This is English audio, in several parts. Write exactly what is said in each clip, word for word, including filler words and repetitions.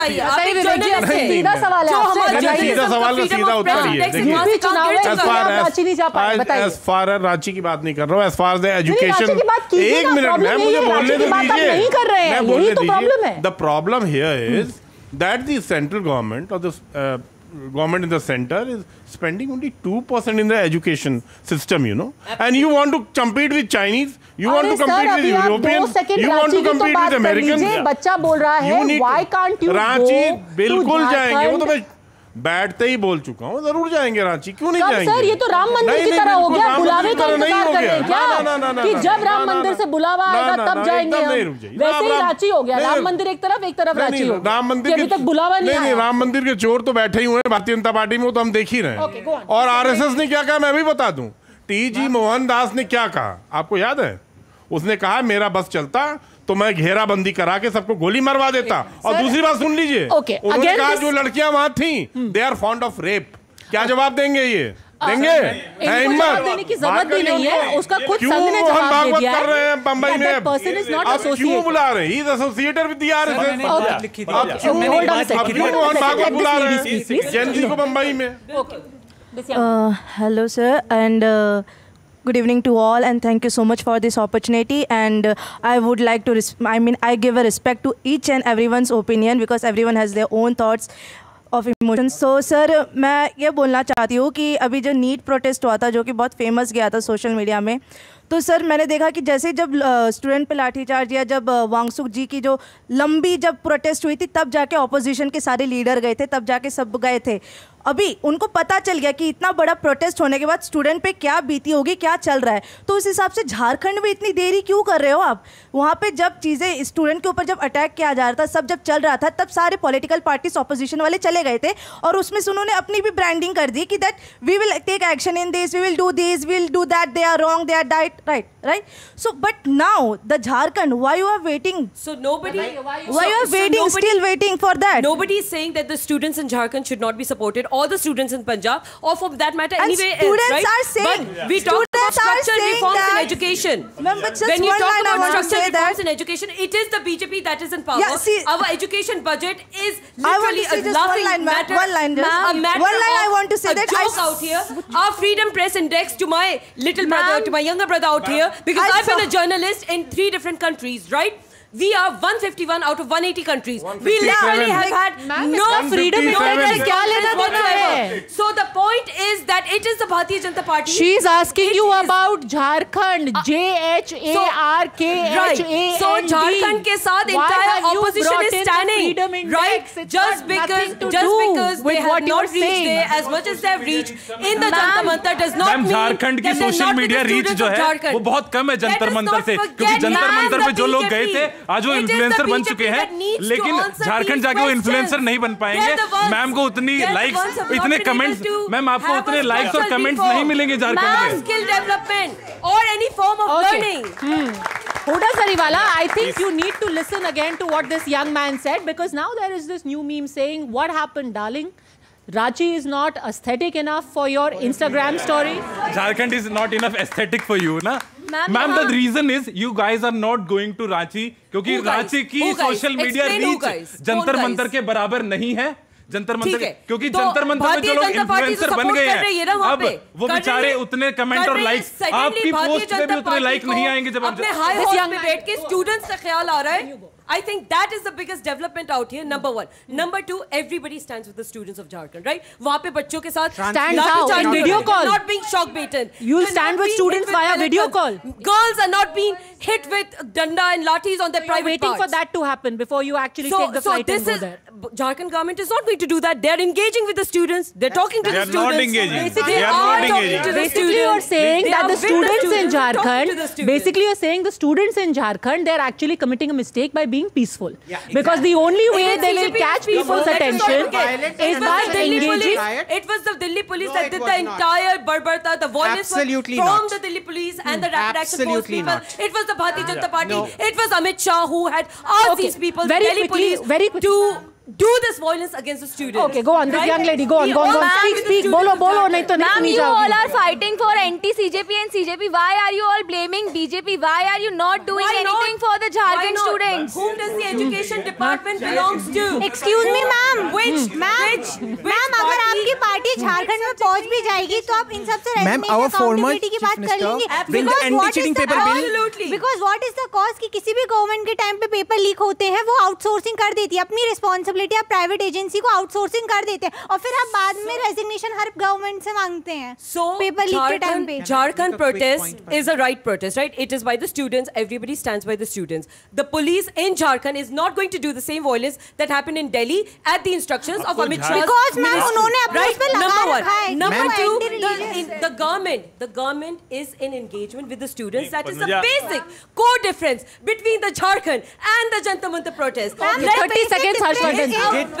सीधा सवाल है, सीधा सवाल का सीधा उत्तर ही है। एज फार एज रांची की बात नहीं कर रहा हूँ, एज फार एज एजुकेशन। एक मिनट मैम, मुझे बोलने तो दीजिए, मैं बोलने दीजिए। The problem here is that the central government और the government in the center is spending only two percent in the education system, you know, and you want to compete with Chinese, you want to compete with Europeans, you want to compete with Americans. बच्चा बोल रहा है, why can't you Ranchi बिल्कुल जाएंगे, वो तो मैं बैठते ही बोल चुका हूँ, जरूर जाएंगे रांची, क्यों नहीं जाएंगे? सर ये तो राम मंदिर की तरह हो गया, बुलावे का इंतजार कर रहे हैं क्या? कि जब राम मंदिर से बुलावा आएगा तब जाएंगे हम। वैसे ही रांची हो गया, राम मंदिर एक तरफ एक तरफ रांची हो गया। राम मंदिर अभी तक बुलावा नहीं आया। राम मंदिर के चोर तो बैठे ही हुए हैं भारतीय जनता पार्टी में, वो तो हम देख ही रहे हैं। और आरएसएस ने क्या कहा मैं भी बता दूं। टी जी मोहनदास ने क्या कहा आपको याद है? उसने कहा मेरा बस चलता तो मैं घेराबंदी करा के सबको गोली मरवा देता। और दूसरी बात सुन लीजिए, उन्होंने कहा जो लड़कियां वहां थी they are fond of rape. क्या जवाब देंगे ये? देंगे? जवाब देने की जरूरत भी नहीं है, उसका खुद संघ ने जवाब दे दिया है। कर रहे हैं बंबई में, आप क्यों बुला रहे हैं? He is associated with the RSS. आप क्यों मोहन भागवत बुला रहे हैं जैन जी को बंबई में? Hello sir and good evening to all, and thank you so much for this opportunity. And uh, I would like to res I mean I give a respect to each and everyone's opinion because everyone has their own thoughts of emotions. So sir, मैं ये बोलना चाहती हूँ कि अभी जो NEET protest हुआ था जो कि बहुत फेमस गया था सोशल मीडिया में, तो सर मैंने देखा कि जैसे जब स्टूडेंट पे लाठीचार्ज या जब वांगसुक जी की जो लंबी जब प्रोटेस्ट हुई थी तब जाके ऑपोजिशन के सारे लीडर गए थे, तब जाके सब गए थे। अभी उनको पता चल गया कि इतना बड़ा प्रोटेस्ट होने के बाद स्टूडेंट पे क्या बीती होगी, क्या चल रहा है। तो उस हिसाब से झारखंड में इतनी देरी क्यों कर रहे हो आप? वहाँ पे जब चीज़ें स्टूडेंट के ऊपर जब अटैक किया जा रहा था, सब जब चल रहा था, तब सारे पॉलिटिकल पार्टीज ऑपोजिशन वाले चले गए थे और उसमें से उन्होंने अपनी भी ब्रांडिंग कर दी कि that we will take action in this, we will do this, we will do that, they are wrong, they are right, right, right? So, but now the Jharkhand, why you are waiting? So nobody, why you are so, waiting, so nobody, still waiting for that? Nobody is saying that the students in Jharkhand should not be supported, or the students in Punjab, or for that matter and anywhere students else, right? Are saying, but we talk about structural reforms that, in education. Ma'am, but just when you one talk line about I want structural to say reforms that. in education, it is the B J P that is in power. Yeah, see, our education budget is literally I want to say a just laughing one line, matter. One line, just, a matter one line I want to say a that joke I out here. Our Freedom Press Index to my little brother, to my younger brother out here, because I I've been a journalist in three different countries, right? We are one fifty-one out of one eighty countries. We literally have had no freedom whatsoever. So the point is that it is the Bharatiya Janata Party. She is asking it you is about Jharkhand. Uh, J H A R K H A N D. So Jharkhand ke saath entire opposition is standing, right? Just because, just because they have not reached there as much as they have reached in the Jantar Mantar does not mean Jharkhand की social media reach जो है वो बहुत कम है जंतर मंतर से, क्योंकि जंतर मंतर पे जो लोग गए थे आज वो इन्फ्लुएंसर बन चुके हैं, लेकिन झारखंड जाके वो इन्फ्लुएंसर नहीं बन पाएंगे। मैम को उतनी लाइक्स, इतने कमेंट्स, मैम आपको उतने लाइक्स और कमेंट्स नहीं मिलेंगे झारखंड में। स्किल डेवलपमेंट और any form of learning. Huda Sariwala, I think you need to listen again to what this young man said, because now there is this new meme saying, "What happened, darling? Ranchi is not aesthetic enough for your Instagram story." Jharkhand is not enough aesthetic for you, na? Ma'am, the reason is you guys are not going to Ranchi क्योंकि रांची की social media reach Jantar Mantar के बराबर नहीं है। जंतर मंतर क्योंकि तो जंतर मंतर में जो लोग इन्फ्लुएंसर बन गए हैं अब वो बेचारे उतने कमेंट और लाइक्स, आपकी पोस्ट पे भी उतने लाइक नहीं आएंगे जब अपने हाई हॉर्स पे बैठ के स्टूडेंट्स का ख्याल आ रहा है। I think that is the biggest development out here. Number one. Number two, everybody stands with the students of Jharkhand, right? वहाँ पे बच्चों के साथ stand how? In video call. Not being shock baited. You'll stand with students via video call. Girls are not being hit with danda and lathis on their private parts. Waiting for that to happen before you actually take the flight and go there. Jharkhand government is not going to do that. They're engaging with the students. They're talking to the students. They are not engaging. Basically, they are talking to the students. Basically, you're saying that the students in Jharkhand. Basically, you're saying the students in Jharkhand, they're actually committing a mistake by being peaceful. Because the only way they will catch people's attention is by engaging. It was the Delhi police that did the entire barbarta, the violence from the Delhi police and the rapid action force people. It was the Bharatiya Janata Party. It was Amit Shah who had asked these people, Delhi police, to do this violence against the students. Okay, go on. This right? young lady, go on, we go on, go on. Speak, speak. Bolo, bolo, nahi to nahi suni jaogi. Ma'am, you all are fighting for anti-C J P and C J P. Why are you all blaming B J P? Why are you not doing Why anything not? for the Jharkhand students? Whom does the education department belongs to? Excuse me, ma'am. Which? Ma'am, ma'am, अगर आपकी party Jharkhand में पहुंच भी जाएगी तो आप इन सब से accountability की बात कर लेंगे. Bring the anti-cheating paper bill. Because what is the cause कि किसी भी गवर्नमेंट के टाइम पे पेपर लीक होते हैं वो आउटसोर्सिंग कर देती है. अपनी रिस्पॉन्सिबिलिटी आप प्राइवेट एजेंसी को आउटसोर्सिंग कर देते हैं और फिर आप बाद में रेजिग्नेशन हर गवर्नमेंट से मांगते हैं. So पेपर लीक के टाइम पे Jharkhand protest is a right protest, right? It is by the students. Everybody stands by the students. The police in Jharkhand is not going to do the same violence that happened in Delhi at the instructions of Amit Shah. Because ma'am उन्होंने अपने उस पे लगा रखा है. Number two, the, the government, the government is in engagement with the students. That is the basic core difference between the Jharkhand and the Jantar Mantar protest. thirty seconds, Harshvardhan.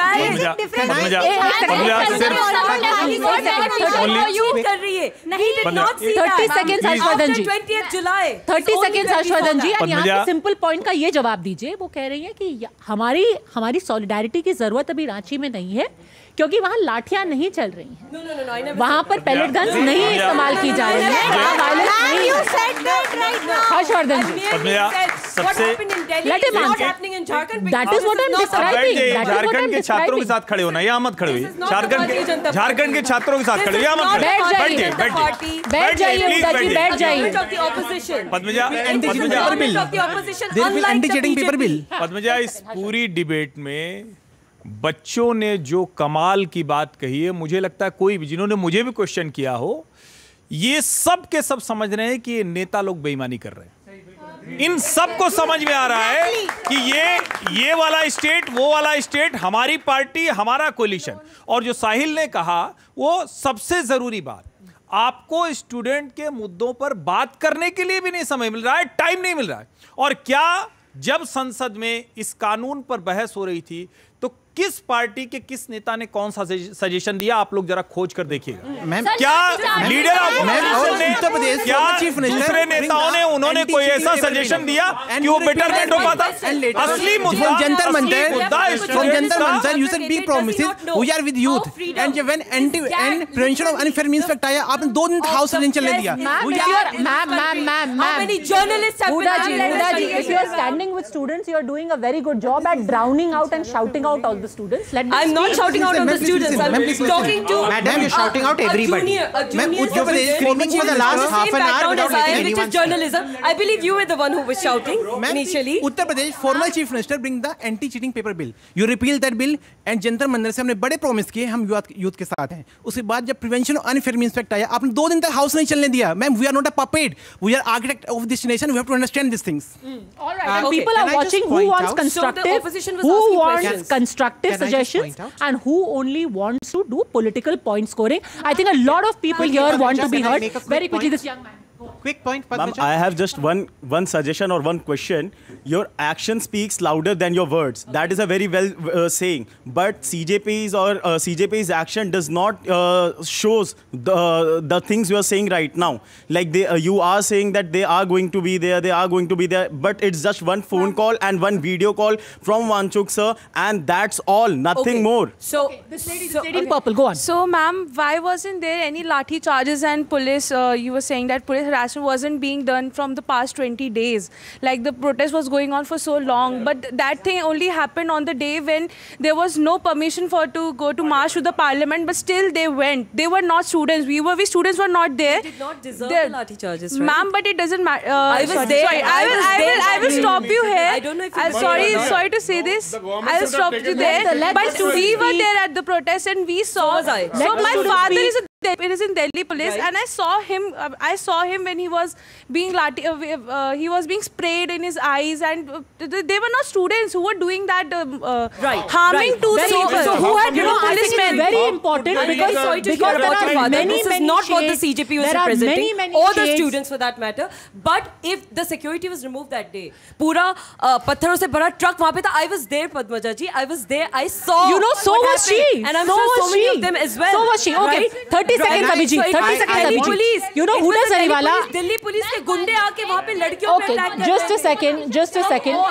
thirty seconds, Harshvardhan ji. twentieth July. thirty seconds, Harshvardhan ji. And यहाँ पे simple point का ये जवाब दीजिए. वो कह रही है कि हमारी हमारी सॉलिडारिटी की जरूरत अभी रांची में नहीं है क्योंकि वहाँ लाठियाँ नहीं चल रही हैं. no, no, no, no, वहाँ पर पैलेट गन्स नहीं इस्तेमाल की जा रही हैं. हर्षवर्धन जी, सबसे that is what I am describing. Jharkhand के छात्रों के साथ खड़े होना, यहाँ मत खड़े हुई. झारखंड के झारखंड के छात्रों के साथ खड़े, यहाँ मत बैठ जाइए, बैठ जाइए, बैठ जाइए. पद्मजा, पद्मजा, इस पूरी डिबेट में बच्चों ने जो कमाल की बात कही है, मुझे लगता है कोई भी जिन्होंने मुझे भी क्वेश्चन किया हो, ये सब के सब समझ रहे हैं कि ये नेता लोग बेईमानी कर रहे हैं. इन सब को समझ में आ रहा है कि ये ये वाला स्टेट, वो वाला स्टेट, हमारी पार्टी, हमारा कोलिशन. और जो साहिल ने कहा वो सबसे जरूरी बात, आपको स्टूडेंट के मुद्दों पर बात करने के लिए भी नहीं समय मिल रहा है, टाइम नहीं मिल रहा है. और क्या जब संसद में इस कानून पर बहस हो रही थी तो किस पार्टी के किस नेता ने कौन सा सजेशन दिया, आप लोग जरा खोज कर देखिएगा. क्या लीडर ऑफ ऑपोजिशन ने, क्या दूसरे नेताओं ने, उन्होंने कोई ऐसा सजेशन दिया कि वो बेटरमेंट हो पाता? असली मुद्दा Jantar Mantar, from Jantar Mantar, you said big promises, we are with youth, and when anti and prevention of unfair means fact आया, आपने दो दिन हाउस नहीं चलने दिया. Ma'am, ma'am, ma'am, ma'am, how many journalists have been arrested? If you are standing with students, you are doing a very good job at drowning out and shouting out all the students. Let I'm not shouting out on the students. I'm talking to Madam, you're shouting out everybody. Ma'am, Uttar Pradesh screaming for the last half an hour without letting anyone. Which is journalism. I believe you were the one who was shouting initially. Uttar Pradesh former chief minister bring the anti-cheating paper bill. You repeal that bill and Jantar Mantar से हमने बड़े promise किए, हम youth के साथ हैं. उसके बाद जब prevention of unfair means fact आया, आपने दो दिन तक हाउस नहीं चलने दिया. Ma'am, we are not a puppet. We are architect of this nation. We have to understand these things. All right. And people are watching who wants constructive, who wants constructive suggestions, and who only wants to do political point scoring. I think a lot of people here want to be heard. Very quickly, this young man. Quick point, Ma'am, I have just one one suggestion or one question. Your action speaks louder than your words. That is a very well uh, saying. But C J P's or uh, C J P's action does not uh, shows the uh, the things you are saying right now. Like they, uh, you are saying that they are going to be there, they are going to be there. But it's just one phone call and one video call from Wanchuk sir, and that's all. Nothing okay. more. So this lady, so, this lady in purple. Go on. So, ma'am, why wasn't there any lathi charges and police? Uh, you were saying that police harassment wasn't being done from the past twenty days. Like the protest was going on for so long, but that thing only happened on the day when there was no permission for to go to march to the parliament, but still they went. They were not students. We were, we students were not there. They did not deserve the lathi charges, right? Ma'am, but it doesn't matter. Uh, I was sorry, there. Sorry, I, I will, was I will, there. I will stop you here. I don't know if you I'm sorry, sorry to say this. I will stop you there. But we were there at the protest and we saw. So was I. So my father is a it is in Delhi police, right. And I saw him. Uh, I saw him when he was being lati uh, uh, he was being sprayed in his eyes, and uh, they were not students who were doing that um, uh, right. harming right. to very, people. So who had, you know, policemen? Very important because, sorry to because hear there about are your father. many, This is many not shades. what the C J P was there representing, many, many or the shades. students for that matter. But if the security was removed that day, पूरा पत्थरों से भरा truck वहाँ पे था. I was there, Padmaja ji. I was there. I saw. You know, so was she. And I'm so sure was so many she. of them as well. So was she. Okay. thirty seconds, Abhijit. thirty seconds, Abhijit. Police. You know who does Ariwala? Delhi police के गुंडे आके वहाँ पे लड़कियों पे attack कर रहे हैं. Okay, just a second. Just a second.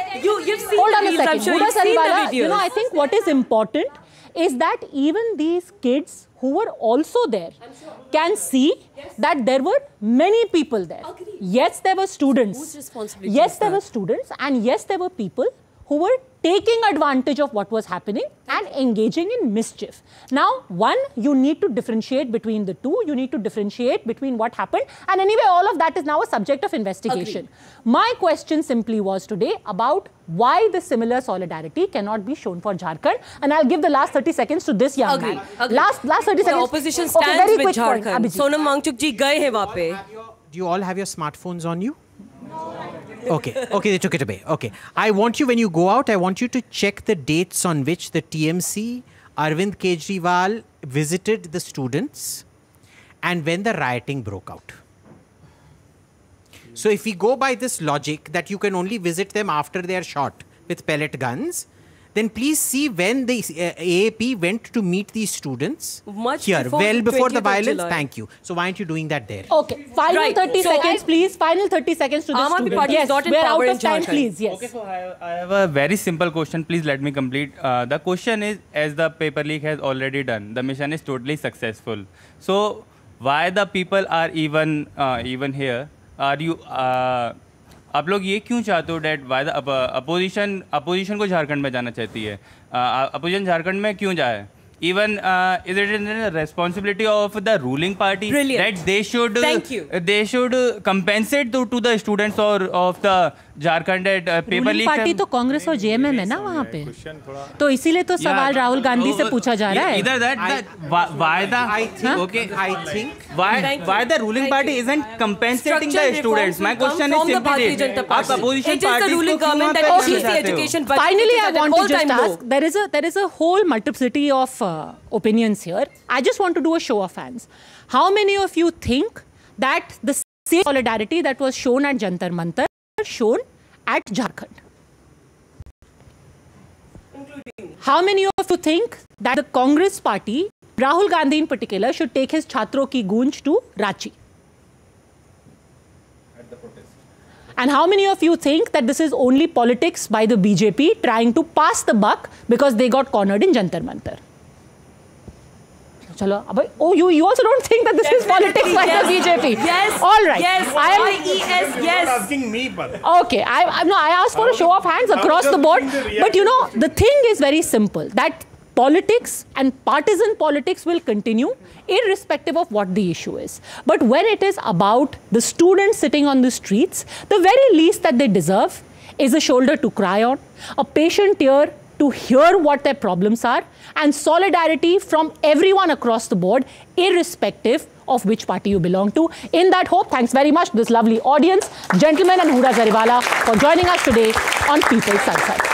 You, you've seen Hold the on a videos, second. I'm sure Huda you've seen the Sariwala, videos. you know, I think what is important is that even these kids who were also there sure. can see yes. that there were many people there. Agreed. Yes, there were students. Whose responsibility yes, is there that? were students, and yes, there were people who were taking advantage of what was happening and engaging in mischief. Now, one, you need to differentiate between the two. You need to differentiate between what happened. And anyway, all of that is now a subject of investigation. Agreed. My question simply was today about why the similar solidarity cannot be shown for Jharkhand. And I'll give the last thirty seconds to this young Agreed. man. Agreed. Last, last thirty seconds. The opposition okay, stands very with quick point, Jharkhand. Sonam Wangchuk ji gaye hai wahan pe. Do you all have your smartphones on you? Okay, okay, they took it away. Okay. I want you, when you go out, I want you to check the dates on which the T M C, Arvind Kejriwal visited the students and when the rioting broke out. So if we go by this logic that you can only visit them after they are shot with pellet guns, then please see when the uh, A A P went to meet these students Much here, before well before the violence. July. Thank you. So why aren't you doing that there? Okay, final Right. thirty So seconds, I- please. Final thirty seconds to the Aam Aadmi student. Party is Yes, not in we're power out in of time, Jharkhand. please. Yes. Okay, so I have, I have a very simple question. Please let me complete. Uh, the question is, as the paper leak has already done, the mission is totally successful. So why the people are even uh, even here? Are you? Uh, आप लोग ये क्यों चाहते हो that why the opposition opposition को झारखंड में जाना चाहती है अपोजिशन झारखंड में क्यों जाए even uh, is it a responsibility of the ruling party Brilliant. that they should Thank you. uh, they should uh, compensate to, to the students or of the Jharkhand at uh, paper ruling leak party तो कांग्रेस और JMM है ना वहाँ पे तो इसीलिए तो सवाल राहुल गांधी से पूछा जा रहा है either that, that why, why the I think, okay I think why Thank why you. the ruling Thank party you. isn't compensating Structural the students reforms my will question come is from the simply Bharatiya this Janata आप Party. opposition It is the parties ruling को क्यों government वहाँ that पे increased the चाहते हो? education budget. Finally, It is I at an want to all-time just low. ask, there is a there is a whole multiplicity of uh, opinions here. I just want to do a show of hands. How many of you think that the same solidarity that was shown at Jantar Mantar was shown at Jharkhand? How many of you think that the Congress party, Rahul Gandhi in particular, should take his Chhatro ki Goonj to Ranchi? And how many of you think that this is only politics by the B J P trying to pass the buck because they got cornered in Jantar Mantar? Chalo, oh, you, you also don't think that this is politics by yes. the B J P? Yes. All right. Yes. I am, I E S, yes. You're asking me, but okay. I, I, no, I asked for a show of hands across the board. But you know, the thing is very simple. That politics and partisan politics will continue irrespective of what the issue is. But when it is about the students sitting on the streets, the very least that they deserve is a shoulder to cry on, a patient ear to hear what their problems are, and solidarity from everyone across the board, irrespective of which party you belong to. In that hope, thanks very much to this lovely audience, gentlemen and Huda Sariwala, for joining us today on People's Sunset.